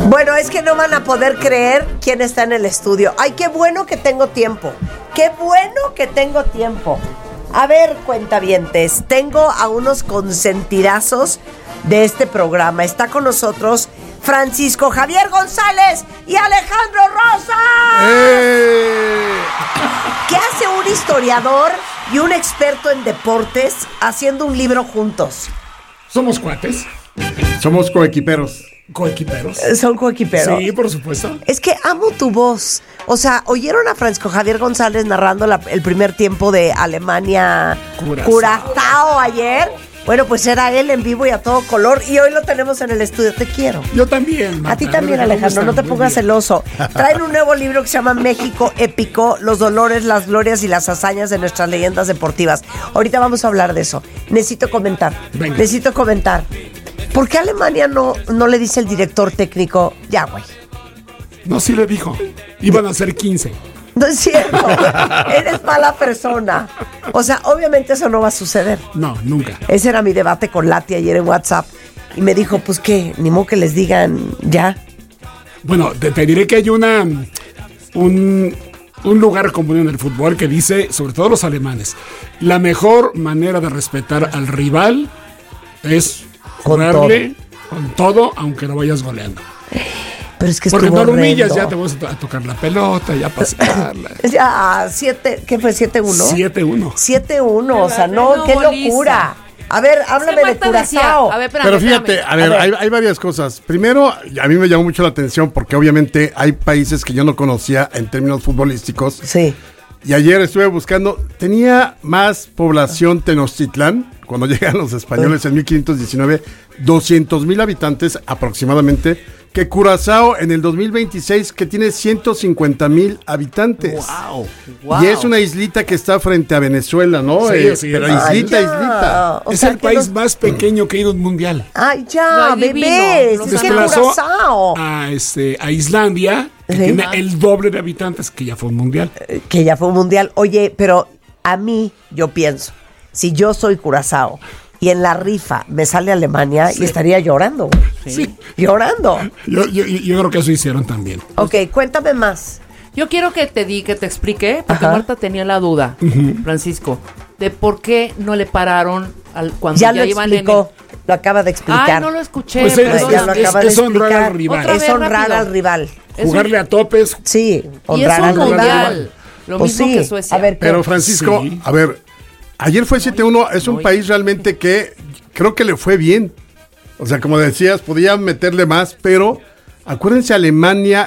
Bueno, es que no van a poder creer quién está en el estudio. Ay, qué bueno que tengo tiempo. Qué bueno que tengo tiempo. A ver, cuentavientes, tengo a unos consentidazos de este programa. Está con nosotros Francisco Javier González y Alejandro Rosa. ¿Qué hace un historiador y un experto en deportes haciendo un libro juntos? Somos cuates. Somos coequiperos. Coequiperos. ¿Son coequiperos? Sí, por supuesto. Es que amo tu voz. O sea, ¿oyeron a Francisco Javier González narrando el primer tiempo de Alemania Curazao ayer? Bueno, pues era él en vivo y a todo color. Y hoy lo tenemos en el estudio. Te quiero. Yo también, Marta. A ti también, Alejandro. No te pongas celoso. Traen un nuevo libro que se llama México Épico: los dolores, las glorias y las hazañas de nuestras leyendas deportivas. Ahorita vamos a hablar de eso. Necesito comentar. Venga. Necesito comentar. ¿Por qué Alemania no le dice el director técnico, ya, güey? No, sí le dijo. Iban a ser 15. No es cierto. Eres mala persona. O sea, obviamente eso no va a suceder. No, nunca. Ese era mi debate con Lati ayer en WhatsApp. Y me dijo, pues qué, ni modo que les digan ya. Bueno, te diré que hay un lugar común en el fútbol que dice, sobre todo los alemanes, la mejor manera de respetar al rival es jugarle con todo, aunque lo vayas goleando. Pero es que porque no lo horrendo. humillas, ya te vas a tocar la pelota, ya pasearla. Ya, ¿qué fue? ¿7-1? 7-1. 7-1, o sea, no, qué locura. A ver, háblame de Curazao. A ver, Pero fíjate, a ver. Hay varias cosas. Primero, a mí me llamó mucho la atención porque obviamente hay países que yo no conocía en términos futbolísticos. Sí. Y ayer estuve buscando, tenía más población Tenochtitlán, cuando llegan los españoles en 1519, 200,000 habitantes aproximadamente, que Curazao en el 2026, que tiene 150,000 habitantes. Wow. Y es una islita que está frente a Venezuela, ¿no? Sí, pero Ay, islita. ya. O Es sea, el que país más pequeño que ha ido a un mundial. Ay, ya, Ay, divino. bebés. Los Es que desplazó Curazao. a Islandia, que Sí. tiene el doble de habitantes, que ya fue un mundial. Que ya fue un mundial. Oye, pero a mí, yo pienso, si yo soy Curazao y en la rifa me sale Alemania, y estaría llorando, güey. Sí. Llorando. Yo creo que eso hicieron también. Ok, cuéntame más. Yo quiero que te explique, porque Ajá. Marta tenía la duda, Francisco, de por qué no le pararon cuando Ya ya, lo iban explicó, lo acaba de explicar. Ay, no lo escuché. Pues perdón. ya lo acaba de es honrar explicar. al rival. Otra vez Es honrar rápido. al rival. Es Jugarle a topes. Sí, Y es honrar un al rival. mundial. Lo Pues mismo sí. que Suecia. A ver, Pero Francisco, Sí. a ver, ayer fue 7-1, es un país realmente que creo que le fue bien. O sea, como decías, podía meterle más, pero acuérdense, Alemania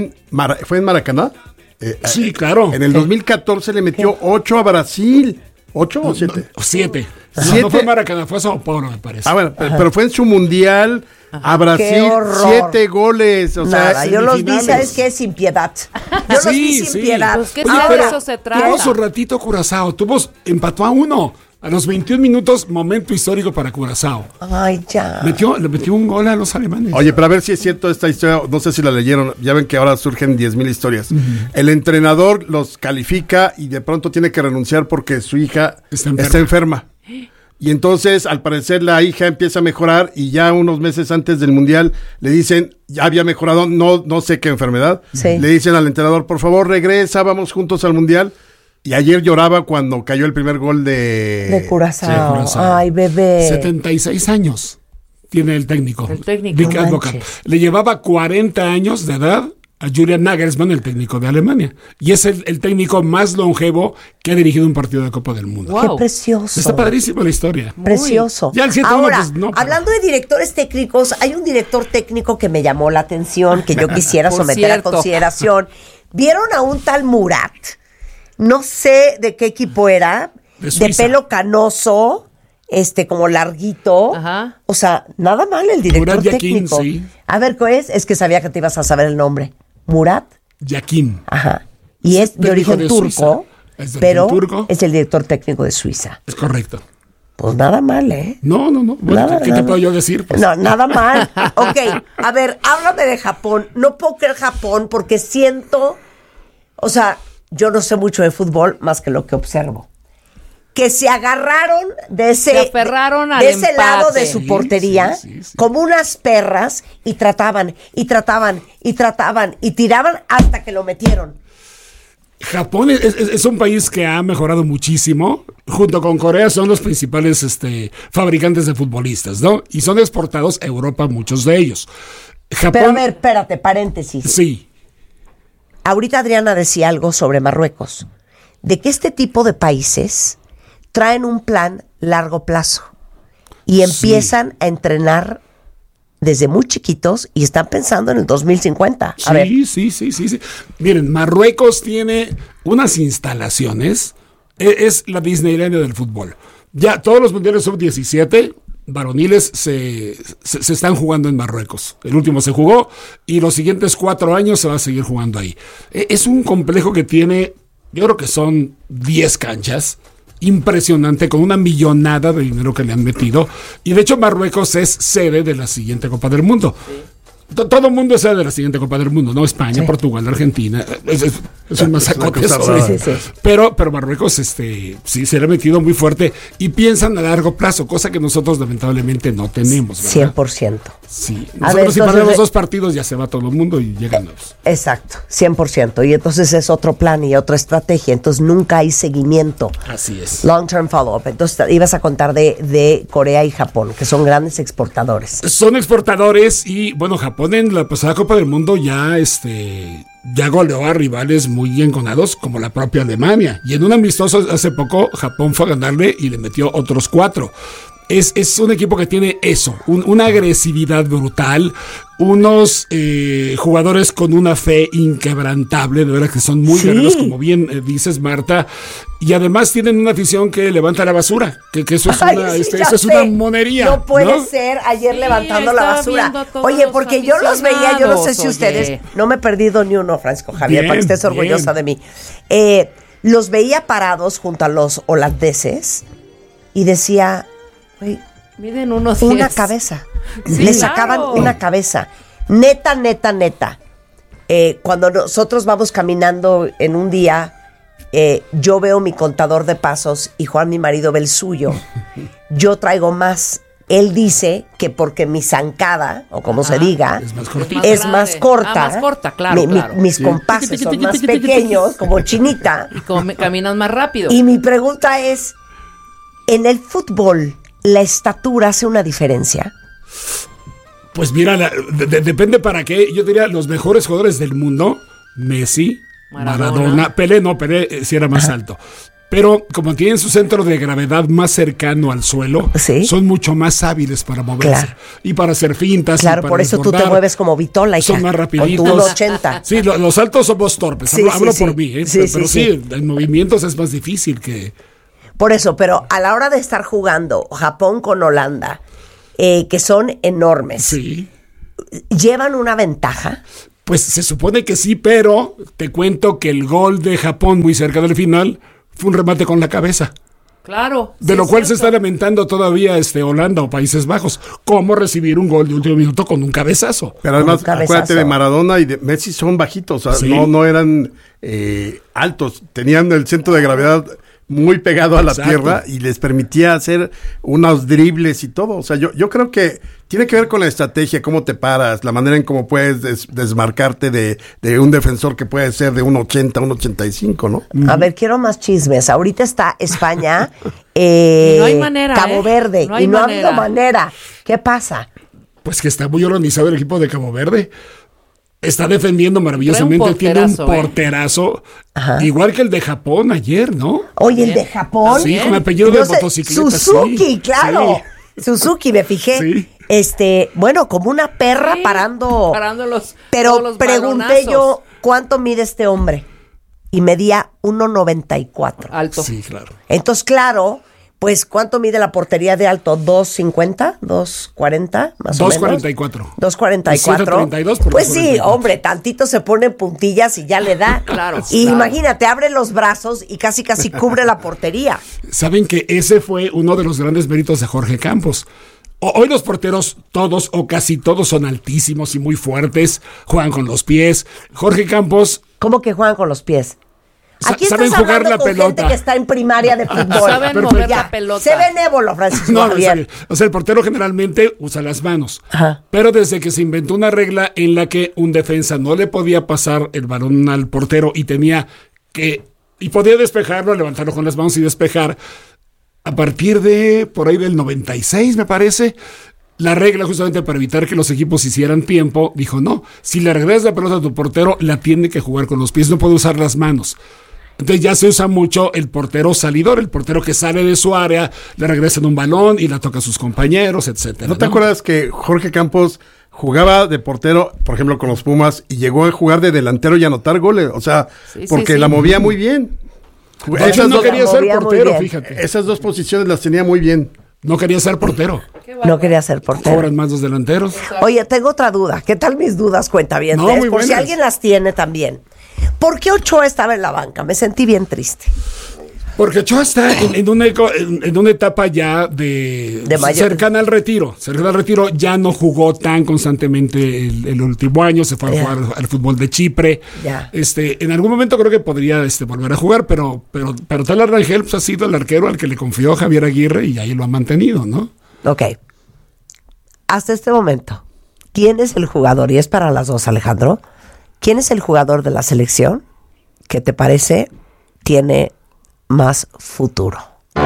¿fue en Maracaná? Sí, claro. En el 2014 le metió 8 a Brasil. ¿8 o 7? 7. Siete. No fue Maracaná, fue Sao Paulo, me parece. Ah, bueno, pero fue en su mundial a Brasil, Qué horror. 7 goles. O nada, sea, yo los vi, semifinales. ¿sabes qué? Sin piedad. Yo los vi sin piedad. Pues, ¿qué Oye, tal? pero Eso se trata. tuvo su ratito Curazao, empató a 1. A los 21 minutos, momento histórico para Curazao. Ay, ya. Le metió un gol a los alemanes. Oye, pero a ver si es cierto esta historia, no sé si la leyeron, ya ven que ahora surgen 10,000 historias. El entrenador los califica y de pronto tiene que renunciar porque su hija está enferma. Y entonces, al parecer, la hija empieza a mejorar y ya unos meses antes del Mundial le dicen, ya había mejorado, no sé qué enfermedad. Sí. Le dicen al entrenador, por favor, regresa, vamos juntos al Mundial. Y ayer lloraba cuando cayó el primer gol De Curazao. Sí, Curazao. Ay, bebé. 76 años tiene el técnico. El técnico. Dick No Advocaat. manches. Le llevaba 40 años de edad a Julian Nagelsmann, el técnico de Alemania. Y es el técnico más longevo que ha dirigido un partido de Copa del Mundo. Wow. Qué precioso. Está padrísima la historia. Precioso. Ya el 7-1, Ahora, pues, no, pero- hablando de directores técnicos, hay un director técnico que me llamó la atención, que yo quisiera Por someter cierto. a consideración. ¿Vieron a un tal Murat? No sé de qué equipo era, De de Suiza. pelo canoso, como larguito. Ajá. O sea, nada mal el director Murat Yakin, técnico. sí. A ver, ¿cuál es? Es que sabía que te ibas a saber el nombre. Murat. Yakin. Ajá. Y es de técnico origen de turco, Suiza. Es de pero origen turco. es el director técnico de Suiza. Es correcto. Pues nada mal, ¿eh? No. Bueno, Nada, ¿qué nada. te puedo yo decir? Pues, No, nada mal. Ok, a ver, háblame de Japón. No puedo creer Japón porque siento, o sea, yo no sé mucho de fútbol más que lo que observo. que se agarraron se aferraron al de ese empate. lado de su portería Sí. como unas perras y trataban y tiraban hasta que lo metieron. Japón es un país que ha mejorado muchísimo. Junto con Corea son los principales fabricantes de futbolistas, ¿no? Y son exportados a Europa muchos de ellos. Japón, Pero a ver, espérate, paréntesis. sí. Ahorita Adriana decía algo sobre Marruecos, de que este tipo de países traen un plan largo plazo y empiezan a entrenar desde muy chiquitos y están pensando en el 2050. A ver. Sí. Miren, Marruecos tiene unas instalaciones, es la Disneylandia del fútbol. Ya todos los mundiales sub-17 varoniles se están jugando en Marruecos. El último se jugó y los siguientes 4 años se va a seguir jugando ahí. Es un complejo que tiene, yo creo que son 10 canchas. Impresionante, con una millonada de dinero que le han metido. Y de hecho Marruecos es sede de la siguiente Copa del Mundo. Todo el mundo es sede de la siguiente Copa del Mundo, ¿no? España, Portugal, Argentina. Es un masacote. Sí. Pero Marruecos sí se le ha metido muy fuerte y piensan a largo plazo, cosa que nosotros lamentablemente no tenemos, ¿verdad? 100%. Sí. A ver, Nosotros si entonces, perdemos 2 partidos ya se va todo el mundo y llegan nuevos. Exacto, 100%. Y entonces es otro plan y otra estrategia. Entonces nunca hay seguimiento. Así es. Long term follow-up. Entonces ibas a contar de Corea y Japón, que son grandes exportadores. Son exportadores y, bueno, Japón en la pasada Copa del Mundo ya goleó a rivales muy enconados como la propia Alemania. Y en un amistoso hace poco Japón fue a ganarle y le metió otros 4. Es un equipo que tiene eso, una agresividad brutal, unos jugadores con una fe inquebrantable, de verdad que son muy guerreros, como bien dices, Marta, y además tienen una afición que levanta la basura, que eso es eso es una monería. No puede ser, ayer levantando la basura. Oye, porque yo los veía, yo no sé si ustedes, no me he perdido ni uno, Francisco Javier, Bien, para que estés orgullosa de mí. Los veía parados junto a los holandeses y decía... Miden unos una 10. cabeza. Sí, Le sacaban claro. una cabeza. Neta. Cuando nosotros vamos caminando en un día, yo veo mi contador de pasos y Juan, mi marido, ve el suyo. Yo traigo más. Él dice que porque mi zancada, o como se diga, Es más cortita. es más corta. Más corta, claro, claro. Mis compases son más pequeños, como Chinita. Y caminas más rápido. Y mi pregunta es, ¿en el fútbol la estatura hace una diferencia? Pues mira, depende para qué. Yo diría los mejores jugadores del mundo, Messi, Maradona. Pelé sí era más alto. Pero como tienen su centro de gravedad más cercano al suelo, ¿Sí? son mucho más hábiles para moverse. Claro. Y para hacer fintas. Claro, y para por eso tú te desbordar. mueves como Vitola, hija. Son más rapiditos. Con tu 1.80. Sí, los altos somos torpes. Sí, hablo sí, por sí. mí, ¿eh? Sí, Pero sí. en movimientos es más difícil que... Por eso, pero a la hora de estar jugando Japón con Holanda, que son enormes, Sí. ¿llevan una ventaja? Pues se supone que sí, pero te cuento que el gol de Japón muy cerca del final fue un remate con la cabeza. Claro. De sí, lo es cual se cierto. está lamentando todavía Holanda o Países Bajos. ¿Cómo recibir un gol de último minuto con un cabezazo? Pero además, Un cabezazo. acuérdate de Maradona y de Messi son bajitos, o sea, Sí. no eran altos, tenían el centro de gravedad muy pegado a la Exacto. tierra y les permitía hacer unos dribles y todo. O sea, yo creo que tiene que ver con la estrategia, cómo te paras, la manera en cómo puedes desmarcarte de un defensor que puede ser de 1.80, 1.85, ¿no? A ver, quiero más chismes. Ahorita está España, No hay manera, Cabo Verde, No hay y no ha manera. habido manera. ¿Qué pasa? Pues que está muy organizado el equipo de Cabo Verde. Está defendiendo maravillosamente. Trae un Tiene un porterazo, porterazo. Ajá. Igual que el de Japón ayer, ¿no? Oye, el de Japón. Sí, con apellido de No sé, motocicleta. Suzuki, sí. claro. Sí. Suzuki, me fijé. Sí. Bueno, como una perra Sí, parando. parando todos Pero los pregunté balonazos. yo, ¿cuánto mide este hombre? Y medía 1.94. Alto. Sí, claro. Entonces, claro, pues, ¿cuánto mide la portería de alto? ¿2.50? ¿2.40? Más o menos. 2.44. 2.44. 132 por Pues sí, 2.44. hombre, tantito se pone en puntillas y ya le da. Claro, Y claro. imagínate, abre los brazos y casi cubre la portería. Saben que ese fue uno de los grandes méritos de Jorge Campos. Hoy los porteros, todos o casi todos, son altísimos y muy fuertes, juegan con los pies. Jorge Campos, ¿Cómo que juegan con los pies? O Aquí saben estás jugar hablando la con pelota. gente que está en primaria de fútbol. Saben Perfecto. mover Ya, la pelota. sé benévolo, Francisco No, Javier. o sea, el portero generalmente usa las manos. Ajá. Pero desde que se inventó una regla en la que un defensa no le podía pasar el balón al portero y podía despejarlo, levantarlo con las manos y despejar, a partir de por ahí del 96, me parece, la regla justamente para evitar que los equipos hicieran tiempo, dijo no, si le regresas la pelota a tu portero, la tiene que jugar con los pies, no puede usar las manos. Entonces ya se usa mucho el portero salidor, el portero que sale de su área, le regresan un balón y la toca a sus compañeros, etcétera. ¿No te acuerdas que Jorge Campos jugaba de portero, por ejemplo, con los Pumas, y llegó a jugar de delantero y anotar goles? O sea, porque la movía muy bien. De hecho, no quería ser movía muy portero, bien. fíjate. Esas dos posiciones las tenía muy bien. No quería ser portero. No quería ser portero. Cobran más los delanteros. Oye, tengo otra duda. ¿Qué tal mis dudas, cuentavientes? No, muy Por si buenas. alguien las tiene también. ¿Por qué Ochoa estaba en la banca? Me sentí bien triste. Porque Ochoa está en una etapa ya de mayor. cercana al retiro. Cercana al retiro, ya no jugó tan constantemente el último año, se fue a jugar al fútbol de Chipre. Ya. En algún momento creo que podría volver a jugar, pero Talar Rangel pues, ha sido el arquero al que le confió Javier Aguirre y ahí lo ha mantenido, ¿no? Ok. Hasta este momento, ¿quién es el jugador? Y es para las dos, Alejandro. ¿Quién es el jugador de la selección que te parece tiene más futuro?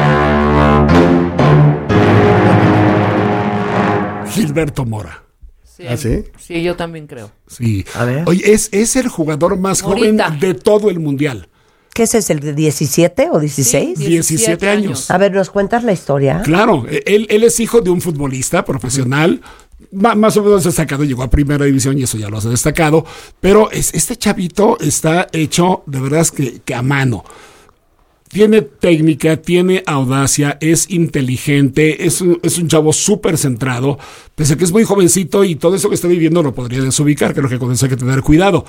Gilberto Mora. Sí, ¿Ah, sí? Sí, yo también creo. Sí. A ver. Oye, es el jugador más Morita. joven de todo el mundial. ¿Qué es el de 17 o 16? Sí, 17 años. A ver, ¿nos cuentas la historia? Claro, él es hijo de un futbolista profesional, más o menos destacado, llegó a primera división y eso ya lo hace destacado, pero este chavito está hecho de verdad es que a mano. Tiene técnica, tiene audacia, es inteligente, es un chavo súper centrado, pese a que es muy jovencito y todo eso que está viviendo lo podría desubicar, creo que con eso hay que tener cuidado.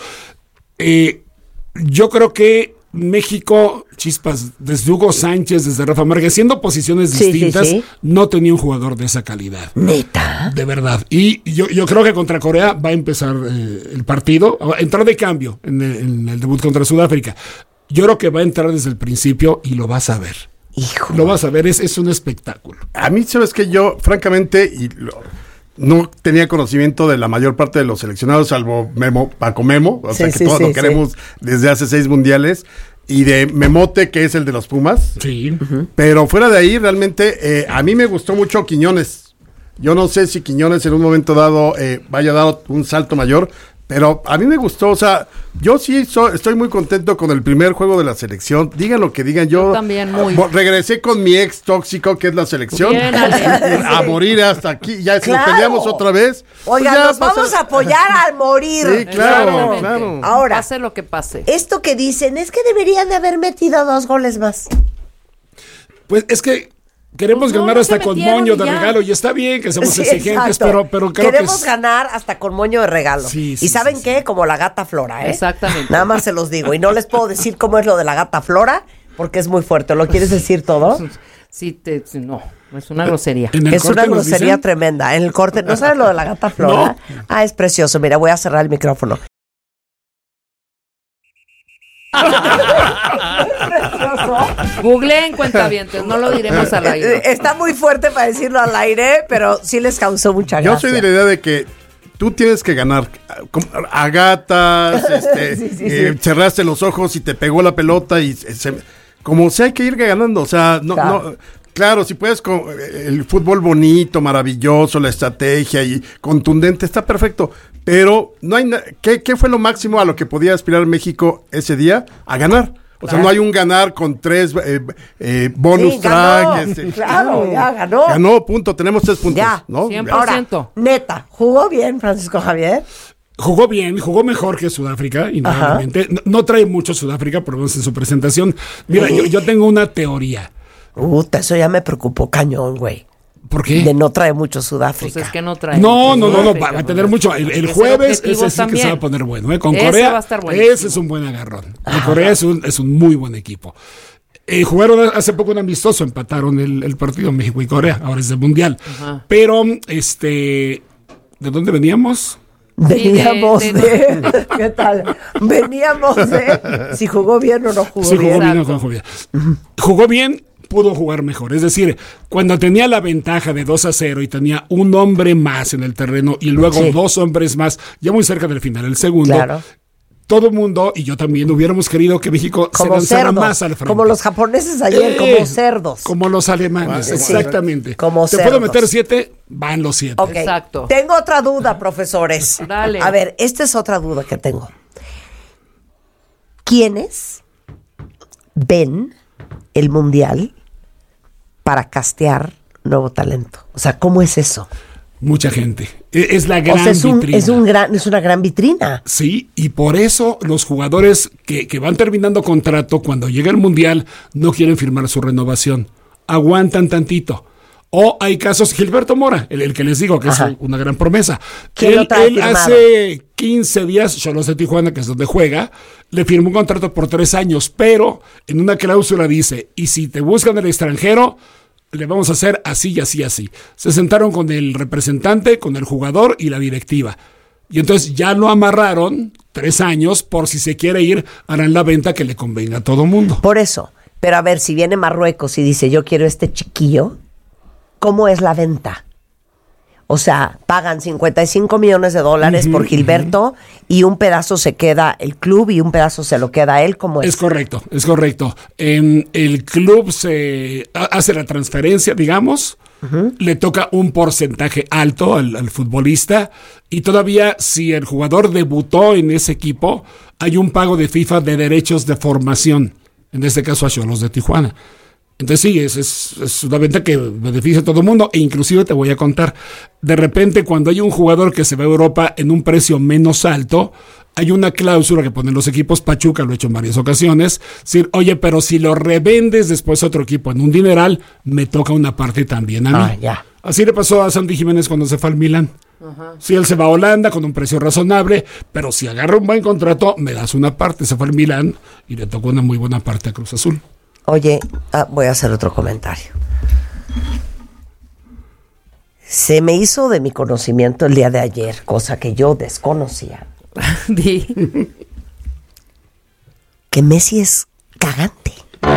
Yo creo que México, chispas, desde Hugo Sánchez, desde Rafa Márquez, siendo posiciones distintas, no tenía un jugador de esa calidad. ¿Neta? De verdad. Y yo creo que contra Corea va a empezar el partido, entrar de cambio en el debut contra Sudáfrica. Yo creo que va a entrar desde el principio y lo vas a ver. Hijo. Lo vas a ver, es un espectáculo. A mí, sabes que yo, francamente, no tenía conocimiento de la mayor parte de los seleccionados, salvo Paco Memo, o sea que todos lo queremos desde hace 6 mundiales, y de Memote, que es el de los Pumas. Sí. Pero fuera de ahí, realmente, a mí me gustó mucho Quiñones. Yo no sé si Quiñones en un momento dado vaya a dar un salto mayor, pero a mí me gustó, o sea, yo sí estoy muy contento con el primer juego de la selección. Digan lo que digan, yo también muy. Regresé con mi ex tóxico, que es la selección, Bien, Ale. a morir hasta aquí. Ya si nos Claro. peleamos otra vez. Oigan, pues ya nos vamos a apoyar al morir. Sí, claro, Exactamente. claro. Ahora, Pase lo que pase. esto que dicen es que deberían de haber metido 2 goles más. Pues es que queremos Pues no, ganar no hasta se con metieron moño y de ya. regalo y está bien que seamos Sí, exigentes, exacto. pero creo queremos que ganar hasta con moño de regalo. Sí, sí, ¿Y saben sí, qué? Como la gata Flora, ¿eh? Exactamente. Nada más se los digo. Y no les puedo decir cómo es lo de la gata Flora, porque es muy fuerte. ¿Lo quieres decir todo? No, es una grosería. en el Es una corte nos grosería dicen, tremenda. En el corte, ¿no sabes lo de la gata Flora? No. Ah, es precioso. Mira, voy a cerrar el micrófono. Googleen cuentavientes, no lo diremos al aire. Está muy fuerte para decirlo al aire, pero sí les causó mucha gracia. Yo soy de la idea de que tú tienes que ganar. A gatas, cerraste los ojos y te pegó la pelota y como sea hay que ir ganando. O sea, claro, si puedes con el fútbol bonito, maravilloso, la estrategia y contundente, está perfecto. Pero no hay ¿qué fue lo máximo a lo que podía aspirar México ese día? A ganar. O sea, no hay un ganar con 3 bonus Sí, ganó. track. Claro, ya ganó. Ganó, punto. Tenemos 3 puntos. Ya, ¿no? 100%. Ahora, neta, ¿jugó bien Francisco Javier? Jugó bien, jugó mejor que Sudáfrica, indudablemente. No trae mucho Sudáfrica, por lo menos en su presentación. Mira, yo tengo una teoría. Eso ya me preocupó cañón, güey. ¿Por qué? De no trae mucho Sudáfrica. Pues es que no trae. No, Sudáfrica, va a tener pues, mucho. hay El que jueves, ser objetivos ese sí que también. se va a poner bueno. Con Ese Corea, va a estar buenísimo. ese es un buen agarrón. Corea es un muy buen equipo. Jugaron hace poco un amistoso, empataron el partido México y Corea, ahora es del Mundial. Ajá. Pero, ¿de dónde veníamos? Veníamos de ¿qué tal? Veníamos de si jugó bien o no jugó Sí, bien. jugó bien o no jugó bien. Jugó bien, pudo jugar mejor. Es decir, cuando tenía la ventaja de 2-0 y tenía un hombre más en el terreno y luego Sí. 2 hombres más, ya muy cerca del final, el segundo, Claro. todo el mundo, y yo también, hubiéramos querido que México se Como lanzara cerdos, más al frente. como los japoneses ayer, como cerdos. Como los alemanes, Sí. exactamente. Como Te puedo cerdos. meter 7, van los 7. Ok, Exacto. tengo otra duda, profesores. Dale. A ver, esta es otra duda que tengo. ¿Quiénes ven el mundial para castear nuevo talento? O sea, ¿cómo es eso? Mucha gente. Es la O gran sea, vitrina. es una gran vitrina. Sí, y por eso los jugadores que van terminando contrato, cuando llega el Mundial, no quieren firmar su renovación. Aguantan tantito. O hay casos, Gilberto Mora, el que les digo que Ajá. es una gran promesa. ¿Quién lo trae Él firmado? hace 15 días, Xolos de Tijuana, que es donde juega, le firmó un contrato por 3 años, pero en una cláusula dice, y si te buscan el extranjero, le vamos a hacer así y así y así. Se sentaron con el representante, con el jugador y la directiva. Y entonces ya lo amarraron 3 años por si se quiere ir, harán la venta que le convenga a todo mundo. Por eso. Pero a ver, si viene Marruecos y dice, yo quiero este chiquillo, ¿cómo es la venta? O sea, pagan $55 millones por Gilberto y un pedazo se queda el club y un pedazo se lo queda él. ¿Cómo es? Es correcto, es correcto. El club se hace la transferencia, digamos, le toca un porcentaje alto al futbolista y todavía si el jugador debutó en ese equipo, hay un pago de FIFA de derechos de formación, en este caso a Xolos de Tijuana. Entonces sí, es una venta que beneficia a todo el mundo e inclusive te voy a contar, de repente cuando hay un jugador que se va a Europa en un precio menos alto, hay una cláusula que ponen los equipos, Pachuca lo ha hecho en varias ocasiones, decir, oye, pero si lo revendes después a otro equipo en un dineral, me toca una parte también a mí. Ah, ya. Así le pasó a Santi Jiménez cuando se fue al Milán. Si él se va a Holanda con un precio razonable, pero si agarra un buen contrato, me das una parte. Se fue al Milán y le tocó una muy buena parte a Cruz Azul. Oye, voy a hacer otro comentario. Se me hizo de mi conocimiento el día de ayer, cosa que yo desconocía, Di. que Messi es cagante.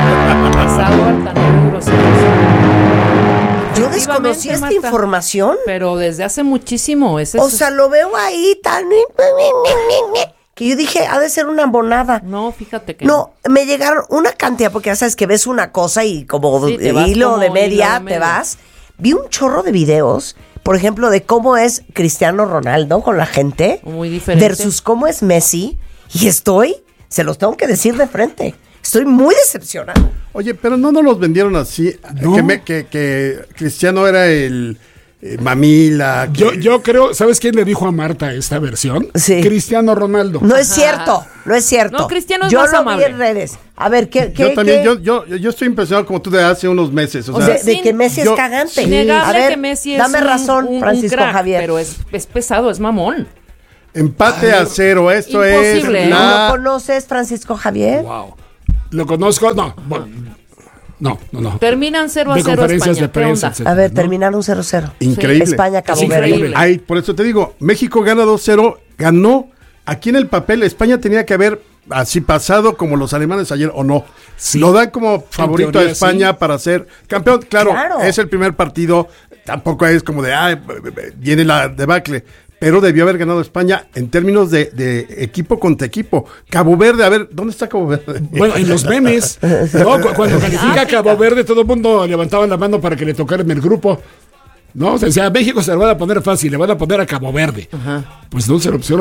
Yo desconocía esta Marta, información. Pero desde hace muchísimo. O sea, lo veo ahí tan... que yo dije, ha de ser una monada. No, fíjate que No, me llegaron una cantidad, porque ya sabes que ves una cosa y como Sí, te vas hilo como de media hilo de te media. vas. Vi un chorro de videos, por ejemplo, de cómo es Cristiano Ronaldo con la gente. Muy diferente. Versus cómo es Messi. Y se los tengo que decir de frente, estoy muy decepcionada. Oye, pero no nos los vendieron así. No. Que Cristiano era el mamila. Yo creo, ¿sabes quién le dijo a Marta esta versión? Sí. Cristiano Ronaldo. No es cierto, no es cierto. No, Cristiano es yo más lo amable. vi en redes. A ver, ¿qué? Yo también, yo estoy impresionado como tú de hace unos meses. O sea, de que Messi yo- es cagante. Innegable A ver, que Messi es dame razón, un Francisco crack, Javier. pero es pesado, es mamón. empate a 0. Esto Imposible, es ¿No la... lo conoces, Francisco Javier? Wow. ¿Lo conozco? No. Bueno, no. Terminan 0-0 De conferencias España. de prensa, ¿Qué onda? etc. A ver, ¿no? terminaron 0-0. Increíble. España, Cabo Es Verde. increíble. Ay, por eso te digo, México gana 2-0, ganó. Aquí en el papel, España tenía que haber así pasado como los alemanes ayer, ¿o no? Sí. Lo dan como favorito teoría, a España sí. para ser campeón. Claro, Claro. es el primer partido, tampoco es como de, viene la debacle. Pero debió haber ganado España en términos de equipo contra equipo. Cabo Verde, a ver, ¿dónde está Cabo Verde? Bueno, en los memes, ¿no? Cuando califica a Cabo Verde, todo el mundo levantaba la mano para que le tocara en el grupo. ¿No? O sea, a México se lo van a poner fácil, le van a poner a Cabo Verde. Pues no se lo pusieron